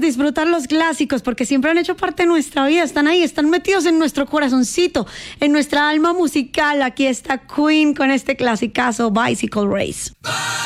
disfrutar los clásicos porque siempre han hecho parte de nuestra vida, están ahí, están metidos en nuestro corazoncito, en nuestra alma musical. Aquí está Queen con este clasicazo Bicycle Race.